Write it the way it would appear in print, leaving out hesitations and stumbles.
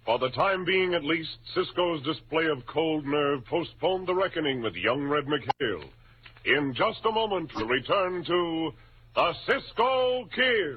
For the time being, at least, Cisco's display of cold nerve postponed the reckoning with young Red McHale. In just a moment, we'll return to the Cisco Kid.